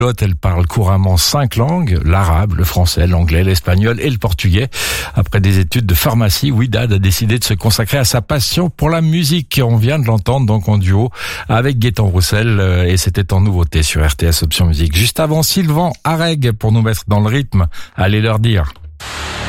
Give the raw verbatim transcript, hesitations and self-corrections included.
Elle parle couramment cinq langues, l'arabe, le français, l'anglais, l'espagnol et le portugais. Après des études de pharmacie, Ouidad a décidé de se consacrer à sa passion pour la musique. On vient de l'entendre donc en duo avec Gaëtan Roussel et c'était en nouveauté sur R T S Option Musique. Juste avant, Sylvain Arreg pour nous mettre dans le rythme. Allez leur dire.